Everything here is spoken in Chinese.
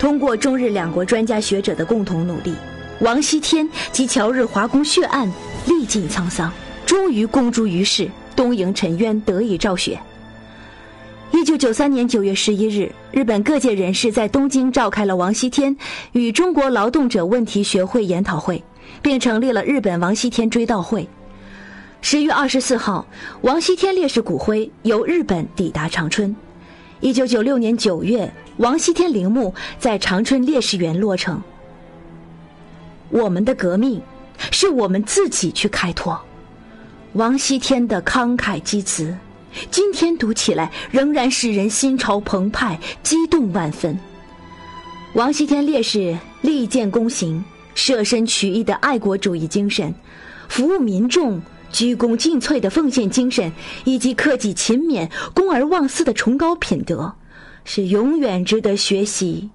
通过中日两国专家学者的共同努力，王锡天及侨日华工血案历尽沧桑，终于公诸于世，东瀛沉冤得以昭雪。1993年9月11日，日本各界人士在东京召开了王锡天与中国劳动者问题学会研讨会，并成立了日本王锡天追悼会。10月24号，王锡天烈士骨灰由日本抵达长春。1996年9月，王锡天陵墓在长春烈士园落成。我们的革命是我们自己去开拓。王锡天的慷慨激词，今天读起来仍然使人心潮澎湃，激动万分。王锡天烈士立剑躬行，舍身取义的爱国主义精神，服务民众鞠躬尽瘁的奉献精神，以及克己勤勉、公而忘私的崇高品德，是永远值得学习